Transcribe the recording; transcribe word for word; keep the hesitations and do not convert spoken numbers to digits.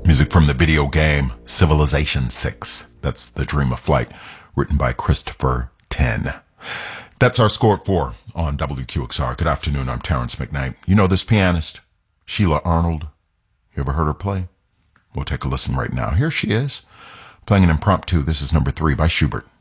Music from the video game Civilization six. That's The Dream of Flight, written by Christopher Ten. That's our score at four on W Q X R. Good afternoon, I'm Terrence McKnight. You know this pianist, Sheila Arnold? You ever heard her play? We'll take a listen right now. Here she is, playing an impromptu. This is number three by Schubert.